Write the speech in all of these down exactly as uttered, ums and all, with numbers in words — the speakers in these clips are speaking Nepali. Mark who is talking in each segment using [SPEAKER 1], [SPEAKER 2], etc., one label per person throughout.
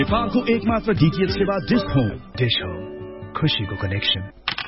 [SPEAKER 1] नेपालको एकमात्र डीटीएच सेवा डिश होम।
[SPEAKER 2] डिश होम, खुशीको कनेक्सन।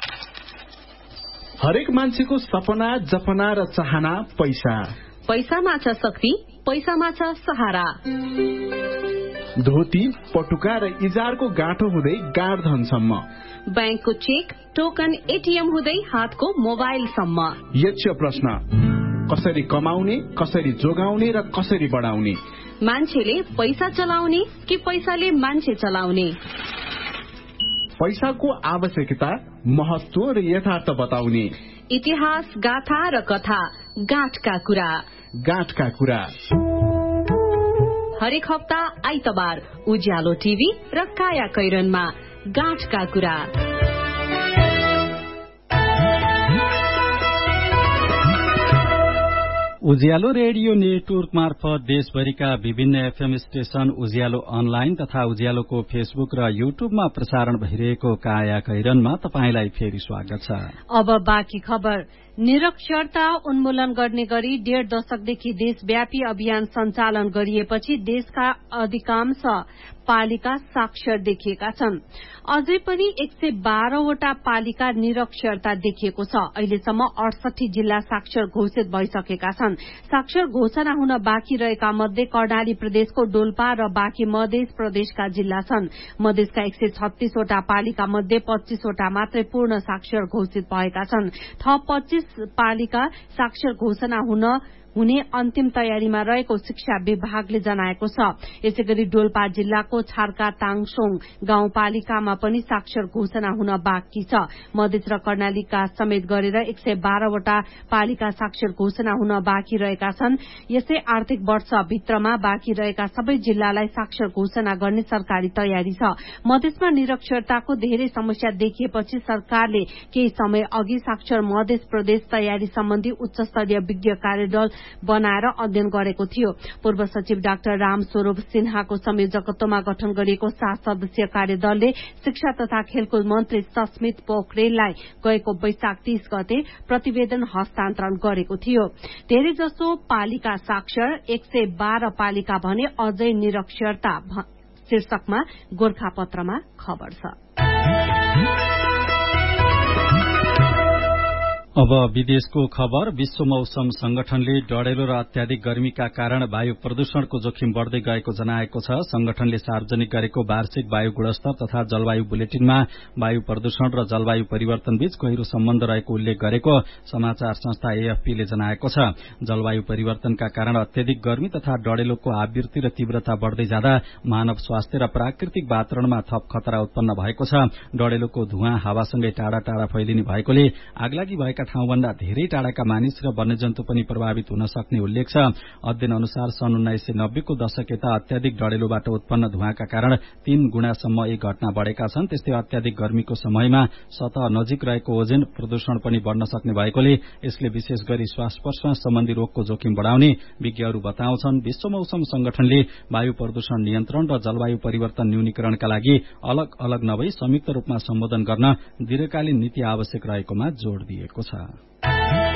[SPEAKER 3] हरेक मान्छेको सपना, जपना र चाहना पैसा।
[SPEAKER 4] पैसामा छ शक्ति, पैसामा छ सहारा।
[SPEAKER 3] धोती, पटुका र इजारको गाँठो हुँदै गाडधनसम्म,
[SPEAKER 4] बैंकको चेक, टोकन, एटीएम हुँदै हातको मोबाइलसम्म।
[SPEAKER 3] यक्ष प्रश्न, कसरी कमाउने, कसरी जोगाउने र कसरी बढाउने?
[SPEAKER 4] मान्छेले पैसा चलाउने कि पैसाले मान्छे चलाउने?
[SPEAKER 3] पैसाको आवश्यकता, महत्व र यथार्थ बताउने।
[SPEAKER 4] इतिहास, गाथा र कथा, गाँठका कुरा।
[SPEAKER 3] गाँठका कुरा
[SPEAKER 4] हरेक हप्ता आइतबार उज्यालो टिभी र काया कैरनमा गाँठका कुरा।
[SPEAKER 5] उज्यालो रेडियो नेटवर्क मार्फत देशभरिका विभिन्न एफएम स्टेशन, उज्यालो अनलाइन तथा उज्यालोको फेसबुक र युट्युबमा प्रसारण भइरहेको काया कैरनमा तपाईंलाई फेरि स्वागत छ।
[SPEAKER 6] अब बाँकी खबर। निरक्षरता उन्मूलन गर्ने गरी डेढ़ दशकदेखि देशव्यापी अभियान सञ्चालन गरिएपछि देशका अधिकांश पालिका साक्षर देखिएका छन्। अझै पनि एक सय बाह्रवटा पालिका निरक्षरता देखिएको छ। अहिलेसम्म अडसठी जिल्ला साक्षर घोषित भइसकेका छन्। साक्षर घोषणा हुन बाँकी रहेका मध्ये कर्णाली प्रदेशको डोल्पा र बाँकी मध्य प्रदेशका जिल्ला छन्। मधेसका एक सय छत्तीसवटा पालिका मध्ये पच्चीसवटा मात्रै पूर्ण साक्षर घोषित भएका छन्। थप पच्चीस पालिका साक्षर घोषणा हुन हुने अन्तिम तयारीमा रहेको शिक्षा विभागले जनाएको छ। यसैगरी डोल्पा जिल्लाको छार्का ताङसोङ गाउँपालिकामा पनि साक्षर घोषणा हुन बाँकी छ। मधेस र कर्णालीका समेत गरेर एक सय बाह्रवटा पालिका साक्षर घोषणा हुन बाँकी रहेका छन्। यसै आर्थिक वर्षभित्रमा बाँकी रहेका सबै जिल्लालाई साक्षर घोषणा गर्ने सरकारी तयारी छ। मधेसमा निरक्षरताको धेरै समस्या देखिएपछि सरकारले केही समय अघि साक्षर मध्य प्रदेश तयारी सम्बन्धी उच्च स्तरीय विज्ञ कार्यदल बनाएर अध्ययन गरेको थियो। पूर्व सचिव डाक्टर रामस्वरूप सिन्हाको संयोजकत्वमा गठन गरिएको सात सदस्यीय कार्यदलले शिक्षा तथा खेलकुद मन्त्री सस्मित पोखरेललाई गएको वैशाख तीस गते प्रतिवेदन हस्तान्तरण गरेको थियो। धेरै जसो पालिका साक्षर, एक सय बाह्र पालिका भने अझै निरक्षरता शीर्षकमा गोर्खापत्रमा खबर छ।
[SPEAKER 5] अब विदेशको खबर। विश्व मौसम संगठनले डढेलो र अत्याधिक गर्मीका कारण वायु प्रदूषणको जोखिम बढ़दै गएको जनाएको छ। संगठनले सार्वजनिक गरेको वार्षिक वायु गुणस्तर तथा जलवायु बुलेटिनमा वायु प्रदूषण र जलवायु परिवर्तन बीच गहिरो सम्बन्ध रहेको उल्लेख गरेको समाचार संस्था एएफपीले जनाएको छ। जलवायु परिवर्तनका कारण अत्याधिक गर्मी तथा डढेलोको आवृत्ति र तीव्रता बढ़दै जाँदा मानव स्वास्थ्य र प्राकृतिक वातावरणमा थप खतरा उत्पन्न भएको छ। डढेलोको धुवाँ हावासँगै टाढा टाढा फैलिने भएकोले आगलागी भएका ठाउँभन्दा धेरै टाढाका मानिस र वन्यजन्तु पनि प्रभावित हुन सक्ने उल्लेख छ। अध्ययन अनुसार सन् उन्नाइस सय नब्बेको दशक यता अत्याधिक डढेलोबाट उत्पन्न धुवाँका कारण तीन गुणासम्म यी घटना बढ़ेका छन्। त्यस्तै अत्याधिक गर्मीको समयमा सतह नजिक रहेको ओजोन प्रदूषण पनि बढ़न सक्ने भएकोले यसले विशेष गरी श्वास प्रश्वास सम्बन्धी रोगको जोखिम बढ़ाउने विज्ञहरू बताउँछन्। विश्व मौसम संगठनले वायु प्रदूषण नियन्त्रण र जलवायु परिवर्तन न्यूनीकरणका लागि अलग अलग नभई संयुक्त रूपमा सम्बोधन गर्न दीर्घकालीन नीति आवश्यक रहेकोमा जोड़ दिएको छ।